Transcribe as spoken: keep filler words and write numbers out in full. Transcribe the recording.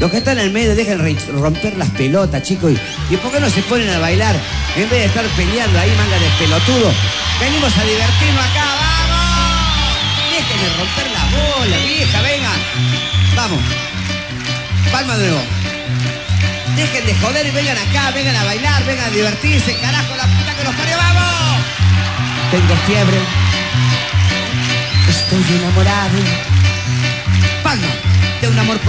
Los que están en el medio dejen romper las pelotas, chicos. ¿Y, y por qué no se ponen a bailar? En vez de estar peleando ahí, manga de pelotudo. Venimos a divertirnos acá, ¡vamos! Dejen de romper las bolas, vieja, venga. Vamos. Palma de nuevo. Dejen de joder y vengan acá, vengan a bailar, vengan a divertirse. Carajo, la puta que los parió, ¡vamos! Tengo fiebre. Estoy enamorado. Palma de un amor